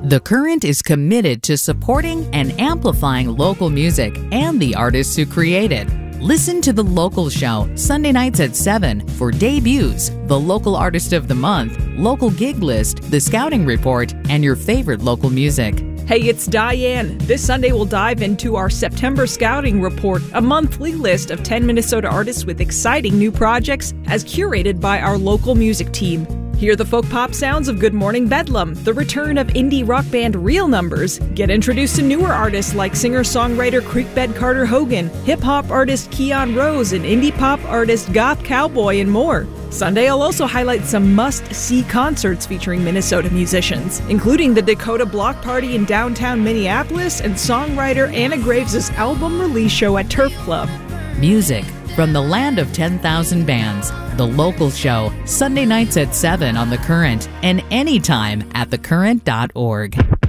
The Current is committed to supporting and amplifying local music and the artists who create it. Listen to The Local Show Sunday nights at 7 for debuts, the local artist of the month, local gig list, the scouting report, and your favorite local music. Hey, it's Diane. This Sunday we'll dive into our September Scouting Report, a monthly list of 10 Minnesota artists with exciting new projects as curated by our local music team. Hear the folk pop sounds of Good Morning Bedlam, the return of indie rock band Real Numbers, get introduced to newer artists like singer-songwriter Creekbed Carter Hogan, hip-hop artist Keon Rose, and indie pop artist Goth Cowboy, and more. Sunday, I'll also highlight some must-see concerts featuring Minnesota musicians, including the Dakota Block Party in downtown Minneapolis and songwriter Anna Graves' album release show at Turf Club. Music from the land of 10,000 bands. The Local Show, Sunday nights at 7 on The Current and anytime at thecurrent.org.